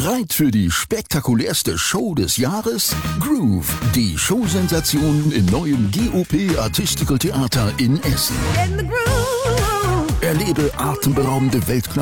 Bereit für die spektakulärste Show des Jahres? Groove, die Showsensation im neuen GOP Artistical Theater in Essen. Erlebe atemberaubende Weltklasse